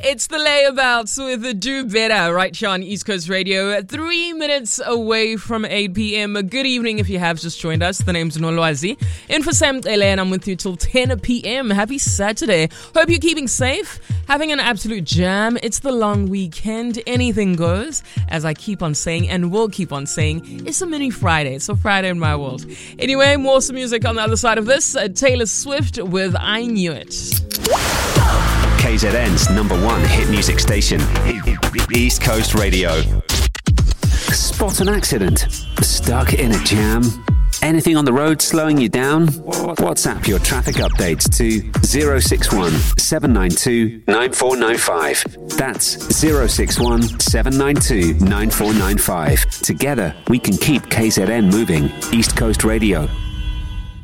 It's the layabouts with the Do Better right here on East Coast Radio. 3 minutes away from 8 p.m. Good evening if you have just joined us. The name's Nolwazi. In for Sam Ele, and I'm with you till 10 p.m. Happy Saturday. Hope you're keeping safe, having an absolute jam. It's the long weekend. Anything goes. As I keep on saying and will keep on saying, it's a mini Friday. It's a Friday in my world. Anyway, more some music on the other side of this. Taylor Swift with I Knew It. KZN's #1 hit music station, East Coast Radio. Spot an accident? Stuck in a jam? Anything on the road slowing you down? WhatsApp your traffic updates to 061 792 9495. That's 061 792 9495. Together, we can keep KZN moving. East Coast Radio.